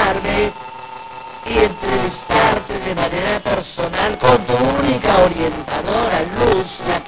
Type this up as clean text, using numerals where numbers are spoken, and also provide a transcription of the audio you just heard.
llamarme y entrevistarte de manera personal con tu única orientadora, Luz, la